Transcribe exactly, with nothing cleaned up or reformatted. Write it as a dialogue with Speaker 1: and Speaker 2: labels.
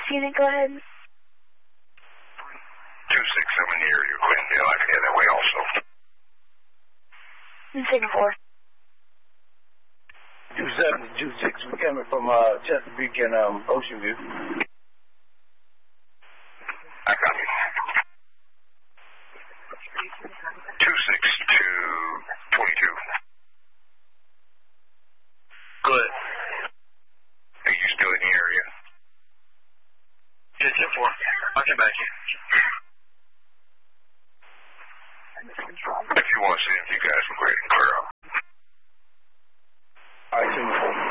Speaker 1: unit, go ahead.
Speaker 2: two six seven in the area, Glendale. I can head that way also.
Speaker 1: Signal four.
Speaker 3: two seven two six, we're coming from uh, Chesapeake and um, Ocean View.
Speaker 2: I copy. two six two twenty-two.
Speaker 4: Good.
Speaker 2: Are you still in the area?
Speaker 4: Yeah, ten four. I'll get back to you.